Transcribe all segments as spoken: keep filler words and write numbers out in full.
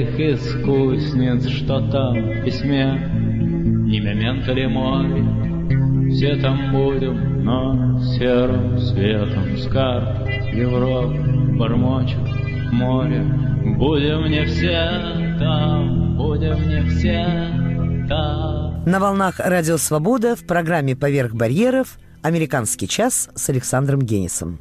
Искусниц, что там в письме, не мементо ли море, все там будем, но серым светом с карт Европы бормочет море. Будем не все там, будем не все там. На волнах Радио Свобода в программе «Поверх барьеров» «Американский час» с Александром Генисом.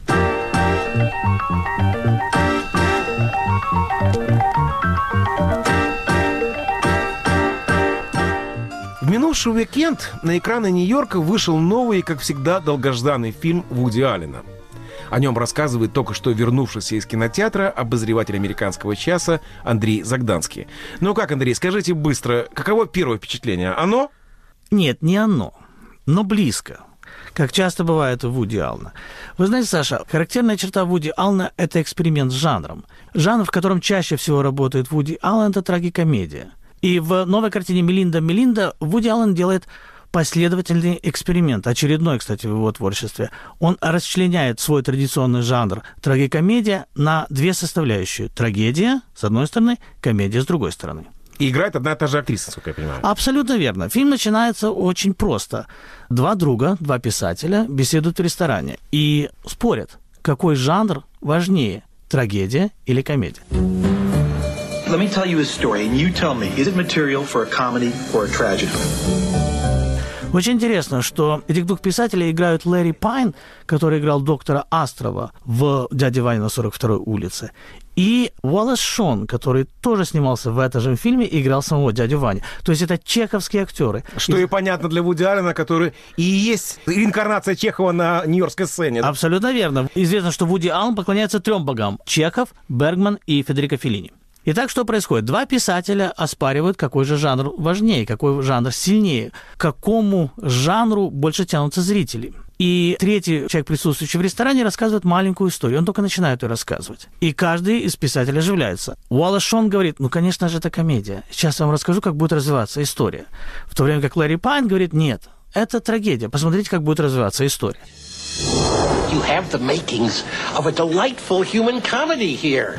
В минувший уикенд на экраны Нью-Йорка вышел новый, как всегда, долгожданный фильм Вуди Аллена. О нем рассказывает только что вернувшийся из кинотеатра обозреватель «Американского часа» Андрей Загданский. Ну как, Андрей, скажите быстро, каково первое впечатление? Оно? Нет, не оно, но близко. Как часто бывает у Вуди Аллена. Вы знаете, Саша, характерная черта Вуди Аллена – это эксперимент с жанром. Жанр, в котором чаще всего работает Вуди Аллен – это трагикомедия. И в новой картине «Мелинда, Мелинда» Вуди Аллен делает последовательный эксперимент, очередной, кстати, в его творчестве. Он расчленяет свой традиционный жанр трагикомедия на две составляющие. Трагедия, с одной стороны, комедия, с другой стороны. И играет одна и та же актриса, насколько я понимаю. Абсолютно верно. Фильм начинается очень просто. Два друга, два писателя беседуют в ресторане и спорят, какой жанр важнее, трагедия или комедия. Let me tell you a story, and you tell me, is it material for a comedy or a tragedy? Очень интересно, что этих двух писателей играют Лэри Пайн, который играл доктора Астрова в «Дяде Ване на сорок второй улице», и Уоллес Шон, который тоже снимался в этом же фильме и играл самого дядю Ваню. То есть это чеховские актеры. Что и, и понятно для Вуди Аллена, который и есть реинкарнация Чехова на нью-йоркской сцене. Абсолютно верно. Известно, что Вуди Аллен поклоняется трем богам – Чехов, Бергман и Федерико Феллини. Итак, что происходит? Два писателя оспаривают, какой же жанр важнее, какой жанр сильнее, к какому жанру больше тянутся зрители. И третий человек, присутствующий в ресторане, рассказывает маленькую историю. Он только начинает ее рассказывать. И каждый из писателей оживляется. Уоллес Шон говорит, ну, конечно же, это комедия. Сейчас я вам расскажу, как будет развиваться история. В то время как Лэри Пайн говорит, нет, это трагедия. Посмотрите, как будет развиваться история. You have the makings of a delightful human comedy here.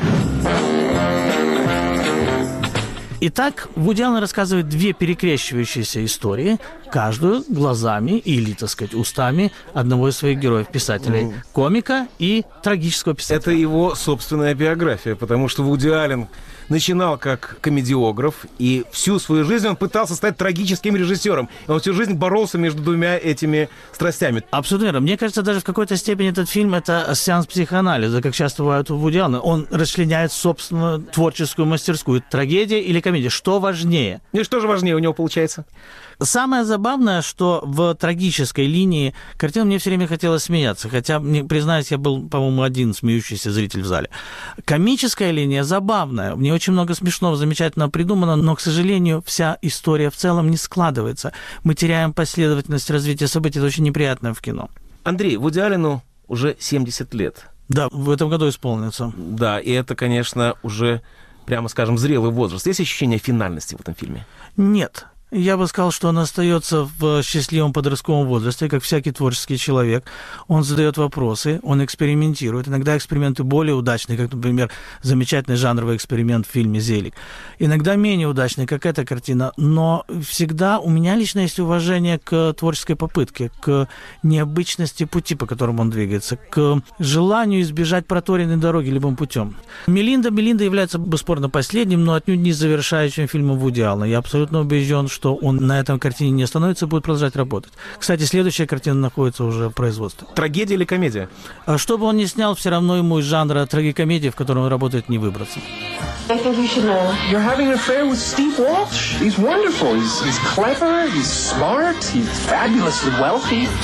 Итак, Вуди Аллен рассказывает две перекрещивающиеся истории, каждую глазами или, так сказать, устами одного из своих героев-писателей, mm. комика и трагического писателя. Это его собственная биография, потому что Вуди Аллен начинал как комедиограф, и всю свою жизнь он пытался стать трагическим режиссером. И он всю жизнь боролся между двумя этими страстями. Абсолютно верно. Мне кажется, даже в какой-то степени этот фильм – это сеанс психоанализа, как часто бывает у Вуди Аллена. Он расчленяет собственную творческую мастерскую. Трагедия или комедия? Что важнее? И что же важнее у него получается? Самое забавное, что в трагической линии картины мне все время хотелось смеяться, хотя, признаюсь, я был, по-моему, один смеющийся зритель в зале. Комическая линия забавная, в ней очень много смешного, замечательно придумано, но, к сожалению, вся история в целом не складывается. Мы теряем последовательность развития событий, это очень неприятно в кино. Андрей, Вуди Аллену уже семьдесят лет. Да, в этом году исполнится. Да, и это, конечно, уже, прямо скажем, зрелый возраст. Есть ощущение финальности в этом фильме? Нет. Я бы сказал, что он остается в счастливом подростковом возрасте, как всякий творческий человек. Он задает вопросы, он экспериментирует. Иногда эксперименты более удачные, как, например, замечательный жанровый эксперимент в фильме «Зелик». Иногда менее удачные, как эта картина. Но всегда у меня лично есть уважение к творческой попытке, к необычности пути, по которому он двигается, к желанию избежать проторенной дороги любым путем. «Мелинда, Мелинда» является, бесспорно, последним, но отнюдь не завершающим фильмом Вуди Аллена. Я абсолютно убежден, что что он на этом картине не остановится и будет продолжать работать. Кстати, следующая картина находится уже в производстве. Трагедия или комедия? А что бы он ни снял, все равно ему из жанра трагикомедии, в котором он работает, не выбраться. I think you should know. You're having an affair with Steve Walsh. He's wonderful. He's, he's clever, he's smart, he's fabulously wealthy.